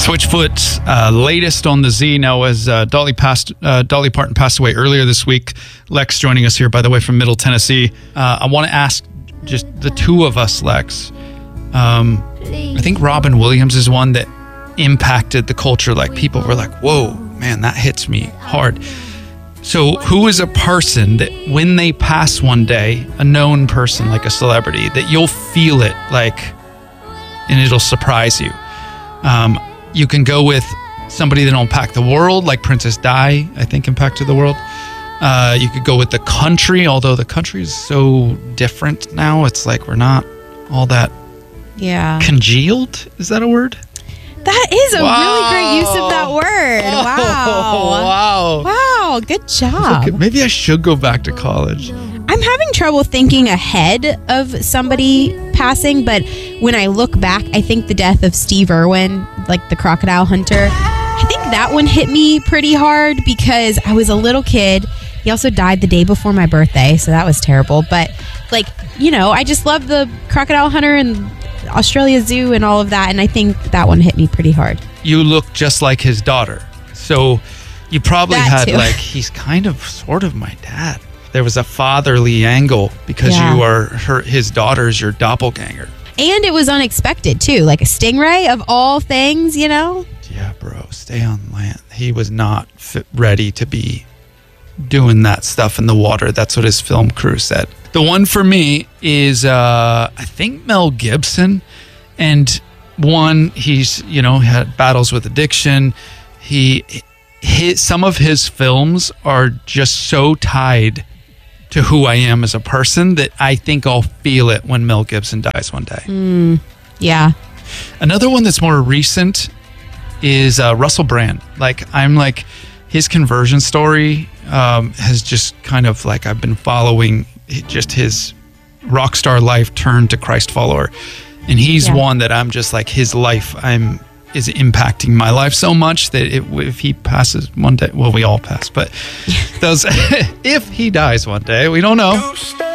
Switchfoot's latest on the Z now as Dolly Parton passed away earlier this week. Lex joining us here, by the way, from Middle Tennessee. I want to ask just the two of us, Lex. I think Robin Williams is one that impacted the culture. Like, people were like, whoa, man, that hits me hard. So who is a person that when they pass one day, a known person, like a celebrity, that you'll feel it, like, and it'll surprise you? You can go with somebody that will impact the world, like Princess Di, I think, impacted the world. You could go with the country, although the country is so different now. It's like we're not all that congealed. Is that a word? That is a really great use of that word. Wow. Good job. Okay, maybe I should go back to college. I'm having trouble thinking ahead of somebody passing, but when I look back, I think the death of Steve Irwin, like the crocodile hunter, I think that one hit me pretty hard because I was a little kid. He also died the day before my birthday, so that was terrible. But, like, you know, I just love the crocodile hunter and Australia Zoo and all of that, and I think that one hit me pretty hard. You look just like his daughter, so you probably That had too. like, he's kind of sort of my dad. There was a fatherly angle because you are his daughter's your doppelganger. And it was unexpected too, like a stingray of all things, you know? Yeah, bro, stay on land. He was not ready to be doing that stuff in the water. That's what his film crew said. The one for me is, I think, Mel Gibson. And one, he's, you know, had battles with addiction. Some of his films are just so tied to who I am as a person that I think I'll feel it when Mel Gibson dies one day. Yeah. Another one that's more recent is Russell Brand. Like, I'm like, his conversion story has just kind of like, I've been following just his rock star life turned to Christ follower. And he's one that I'm just like, his life is impacting my life so much that if he passes one day, well, we all pass, but those, if he dies one day, we don't know.